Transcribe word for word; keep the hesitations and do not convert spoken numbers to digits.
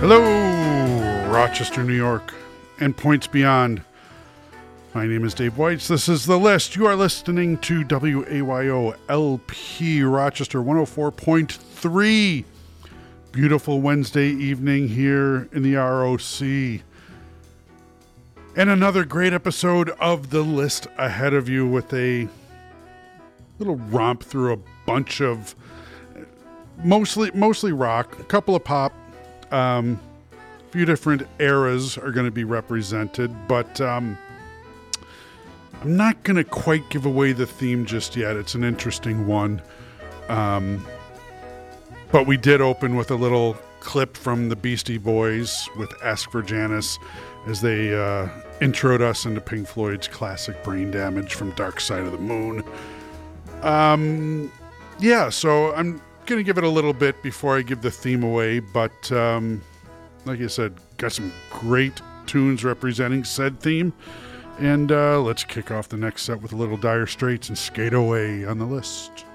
Hello, Rochester, New York, and points beyond. My name is Dave Weitz. This is The List. You are listening to W A Y O L P Rochester one oh four point three. Beautiful Wednesday evening here in the R O C. And another great episode of The List ahead of you with a little romp through a bunch of mostly mostly rock, a couple of pop. Um, a few different eras are going to be represented, but um, I'm not going to quite give away the theme just yet. It's an interesting one. Um, but we did open with a little clip from the Beastie Boys with Ask for Janice as they uh, introed us into Pink Floyd's classic Brain Damage from Dark Side of the Moon. Um, yeah, so I'm going to give it a little bit before I give the theme away, but um, like I said, got some great tunes representing said theme. And uh, let's kick off the next set with a little Dire Straits and Skate Away on The List.